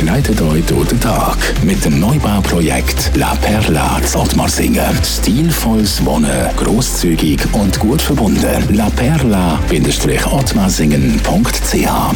begleitet euch durch den Tag mit dem Neubauprojekt La Perla in Ottmarsingen. Stilvolles Wohnen, grosszügig und gut verbunden. laperla-ottmarsingen.ch